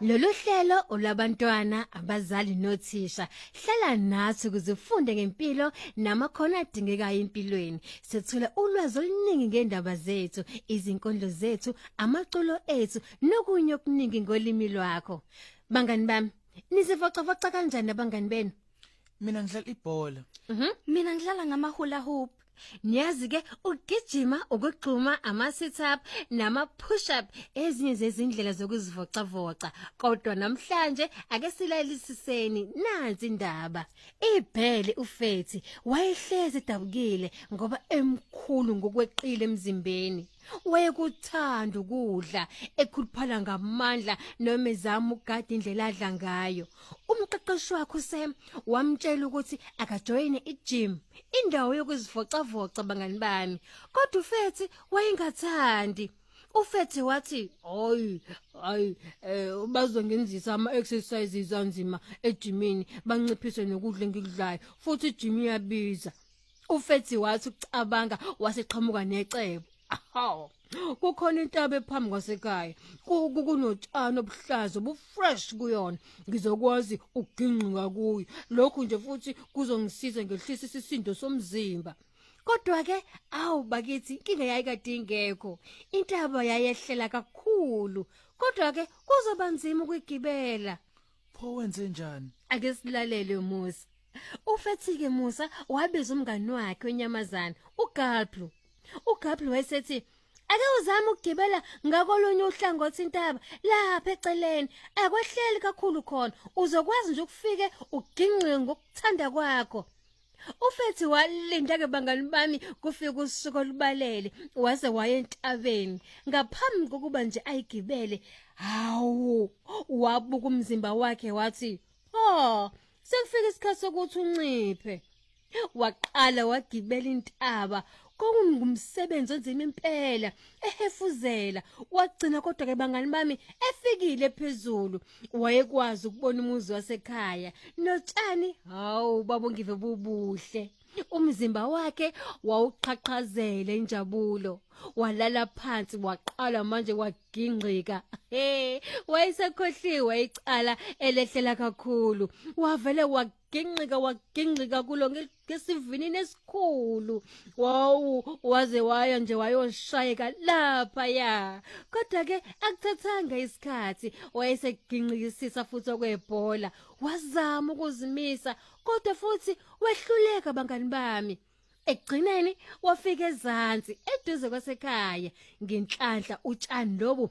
Lolu hlelo olabantwana, abazali nothisha hlala nathi ukuze ufunde ngempilo namakhono adingekayo empilweni. Sethola ulwazi oluningi ngendaba zethu, izinkondlo zethu, amaculo ethu nokunye okuningi ngolimi lwakho. Bangani bami, nizivocavoca kanjani abangani benu? Mina ngidlala ibhola. Mina ngidlala ngamahula hoop. Niyazi ke ukugijima, ukugxuma, ama-sit up nama-push up ezinye zezindlela zokuzivocavoca. Kodwa namhlanje ake silalelisiseni nansi indaba. Ibhele uFethi wayehlezi edabukile ngoba emkhulu ngokweqile emzimbeni. Wayekuthanda ukudla, ekhuluphala ngamandla noma ezama ukugada indlela adla ngayo. Umqeqeshi wakhe uSam wamtshela ukuthi akajoyine i-gym, indawo yokuzivocavoca bangani bami. Kodwa uFethi wayengathandi. uFethi wathi, "Hayi, bazongenzisa ama-exercises anzima ejimini, banciphise nokudla engikudlayo, futhi ijim iyabiza." uFethi wathi ukucabanga waseqhamuka necebo. Kukhona intaba ephambi kwasekhaya. Kunotshani obuhlaza obufresh kuyona. Ngizokwazi ukuginqika kuyo. Lokhu nje futhi kuzongisiza ngehlisa isisindo somzimba. Kodwa ke bakithi inkinga yayikade ingekho. Intaba yayehlela kakhulu. Kodwa ke kuzoba nzima ukuyigibela. Pho wenze njani? Ake silalele Musa. uFethi ke Musa wabiza umngani wakhe wenyamazana, uGablu. uGablu wayesethi, "Ake uzame ukugibela ngakolunye uhlangothi intaba lapha eceleni. Akwehleli kakhulu khona. Uzokwazi nje ukufike uginqike ngokuthanda kwakho." uFethi walinda ke bangani bami kufika usuku olubalele waze waya entabeni. Ngaphambi kokuba nje ayigibele, wabuka umzimba wakhe wathi, sekufika isikhathi sokuthi unciphe." Waqala wagibela intaba. Ngumsebenzi onzima impela, ehefuzela. Wagcina kodwa ke bangani bami efikile phezulu. Wayekwazi ukubona umuzi wasekhaya notshani, babongive bubuhle. Umzimba wakhe wawuqhaqhazela injabulo. Walala phansi waqala manje waginqika. Wayesekhohliwe icala elehlela kakhulu. Wavele waginqika kulo ngesivinini esikhulu. Waze waya nje wayoshayeka lapha ya. Kodwa ke akuthathanga isikhathi. Wayeseginqikisisa futhi okwebhola. Wazama ukuzimisa kodwa futhi wehluleka bangani bami. Ekugcineni wafika ezansi eduze kwasekhaya. Ngenhlanhla utshani lobu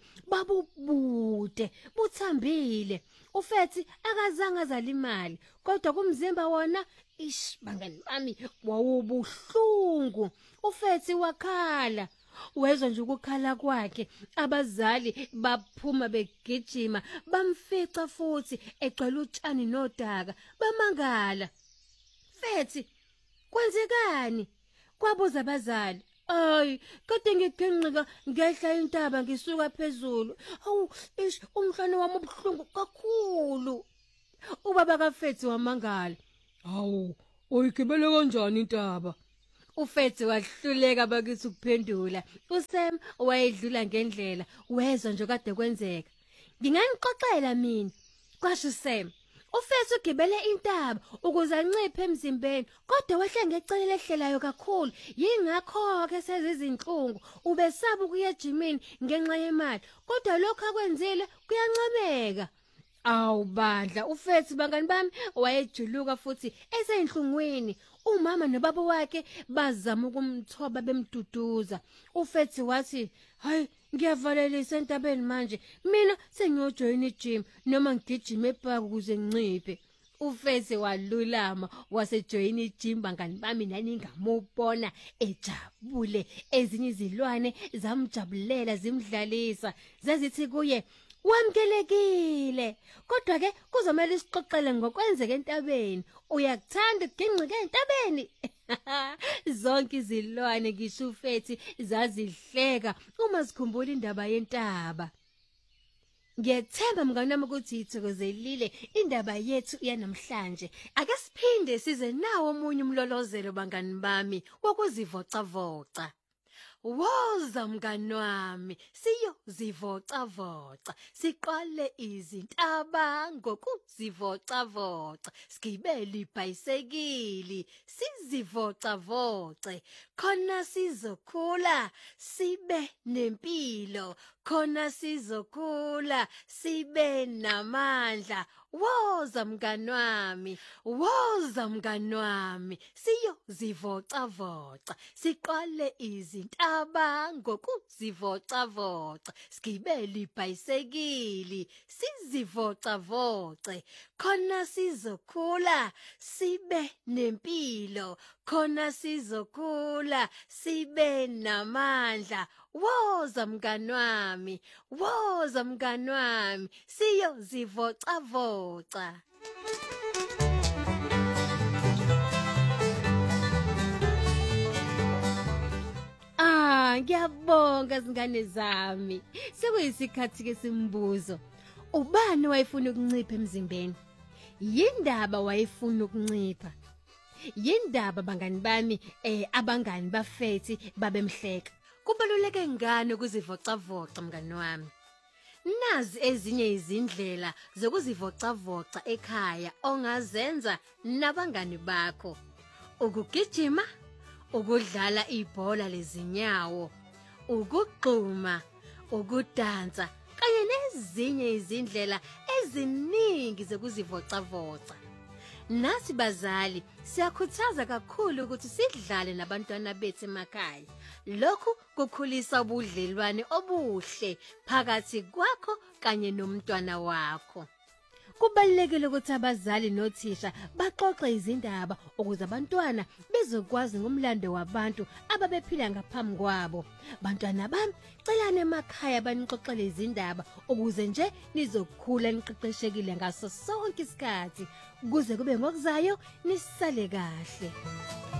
babubude buthambile. uFethi akazange azalimali kodwa kumzimba wona bangani bami wawubuhlungu. uFethi wakhala. Wezwa nje ukukhala kwakhe. Abazali baphuma begijima bamfica futhi egcwele utshani nodaka bamangala. "Fethi, kwenzekani?" kwabuza abazali. Kade ngiginqika ngehla intaba ngisuka phezulu. Umhlane wami ubuhlungu kakhulu." Ubaba kaFethi wamangala. Uyigibele kanjani intaba?" uFethi wahluleka bakithi ukuphendula. uSam wayedlula ngendlela, wezwa nje kade kwenzeka. "Nginganixoxela mina," kwasho uSam. "uFethi ugibele intaba ukuze anciphe emzimbeni, kodwa wehle ngecele lehlelayo kakhulu. Yingakho ke sezizinhlungu. Ubesaba ukuya ejimini ngenxa yemali, kodwa lokho akwenzile kuyancomeka." Bandla uFethi bangani bami wayejuluka futhi eseyinhlungwini. Umama nobaba wakhe bazama ukumthoba bemduduza. uFethi wathi, "Ngiyavalelisa entabeni manje. Mina sengiyojoyina ijim noma ngigijime epark ukuze nginciphe." uFethi walulama wasejoyina ijim bangani bami naningamubona ejabule. Ezinye izilwane zamjabulela zimdlalisa. Zazithi kuye, "Wamkelekile. Kodwa ke kuzomela isixoxele ngokwenzeka entabeni. Uyakuthanda ukuginqika entabeni?" Zonke izilwane ngisho uFethi zazihleka uma zikhumbula indaba yentaba. Ngiyethemba mngani wami ukuthi ithokozelile indaba yethu yanamhlanje. Ake siphinde size nawo omunye umlolozelo bangani bami wokuzivocavoca. woza mngani wami siyozivocavoca siqale izintaba ngokuzivocavoca sigibele ibhayisekili sizivocavoce khona sizokhula sibe nempilo khona sizokhula sibe namandla woza mngani wami siyozivocavoca siqale izintaba ngokuzivocavoca sigibele ibhayisekili sizivocavoce khona sizokhula sibe nempilo khona sizokhula sibe namandla woza mngani wami siyozivocavoca. Ngiyabonga zingane zami. Sekuyisikhathi ke simbuzo. Ubani wayefuna ukuncipha emzimbeni? Yindaba wayefuna ukuncipha. Yindaba bangani bami abangani bafethi babemhleka. Kubaluleke ngani ukuzivocavoca mngani wami? Nazi ezinye izindlela zokuzivocavoca ekhaya ongazenza nabangani bakho. Ukugijima, ukudlala ibhola lezinyawo, ukugxuma, ukudansa kanye nezinye izindlela eziningi zokuzivocavoca. Nasi bazali siyakhuthaza kakhulu ukuthi sidlale nabantwana bethu emakhaya. Lokhu kukhulisa ubudlelwane obuhle phakathi kwakho kanye nomntwana wakho. Kubalulekile ukuthi abazali nothisha baxoxe izindaba ukuze abantwana bezokwazi ngomlando wabantu ababephila ngaphambi kwabo. Bantwana bami, celani emakhaya banixoxele izindaba ukuze nje nizokhula niqeqeshekile ngaso sonke isikhathi ukuze kube ngokuzayo nisale kahle.